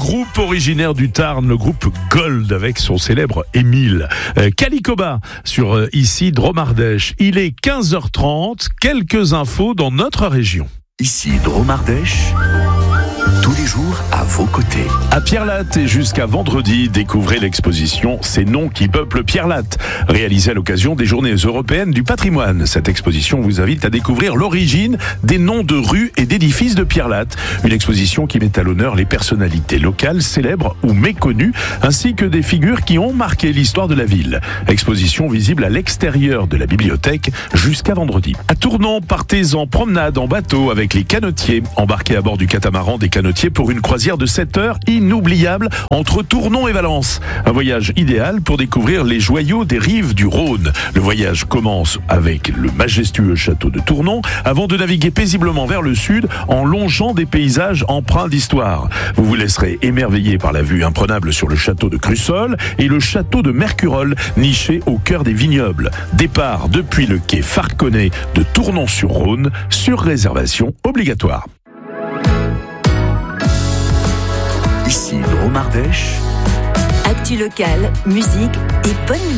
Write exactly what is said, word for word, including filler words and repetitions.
groupe originaire du Tarn, le groupe Gold avec son célèbre Émile. Euh, Kalikoba sur euh, ici Dromardèche. Il est quinze heures trente, quelques infos dans notre région. Ici Dromardèche, tous les jours à vos côtés. À Pierrelatte et jusqu'à vendredi, découvrez l'exposition Ces noms qui peuplent Pierrelatte, réalisée à l'occasion des Journées européennes du patrimoine. Cette exposition vous invite à découvrir l'origine des noms de rues et d'édifices de Pierrelatte. Une exposition qui met à l'honneur les personnalités locales, célèbres ou méconnues, ainsi que des figures qui ont marqué l'histoire de la ville. Exposition visible à l'extérieur de la bibliothèque jusqu'à vendredi. À Tournon, partez en promenade en bateau avec les canotiers. Embarquez à bord du catamaran des canotiers pour une croisière de sept heures inoubliable entre Tournon et Valence. Un voyage idéal pour découvrir les joyaux des rives du Rhône. Le voyage commence avec le majestueux château de Tournon avant de naviguer paisiblement vers le sud en longeant des paysages empreints d'histoire. Vous vous laisserez émerveiller par la vue imprenable sur le château de Crussol et le château de Mercurol, niché au cœur des vignobles. Départ depuis le quai Farconnet de Tournon-sur-Rhône, sur réservation obligatoire. Ici Dromardèche. Actu local, musique et bonne humeur.